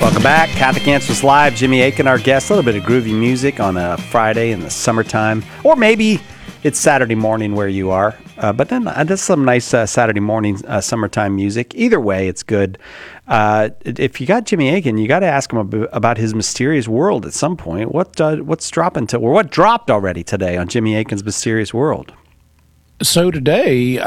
Welcome back. Catholic Answers Live. Jimmy Akin, our guest. A little bit of groovy music on a Friday in the summertime. Or maybe it's Saturday morning where you are. But then that's some nice Saturday morning summertime music. Either way, it's good. If you got Jimmy Akin, you got to ask him about his mysterious world at some point. What's dropping what dropped already today on Jimmy Akin's Mysterious World? So today,